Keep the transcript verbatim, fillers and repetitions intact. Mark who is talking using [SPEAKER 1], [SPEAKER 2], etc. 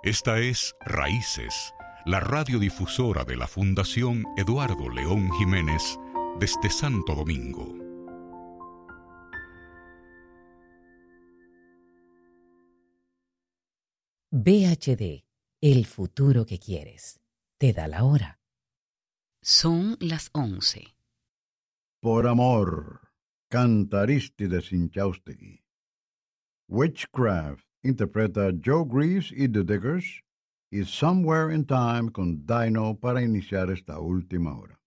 [SPEAKER 1] Esta es Raíces, la radiodifusora de la Fundación Eduardo León Jiménez desde Santo Domingo.
[SPEAKER 2] V H D, el futuro que quieres. Te da la hora.
[SPEAKER 3] Son las once.
[SPEAKER 4] Por amor, canta Arístides Inchaustegui. Witchcraft interpreta Joe Greaves y The Diggers y Somewhere in Time con Dino para iniciar esta última hora.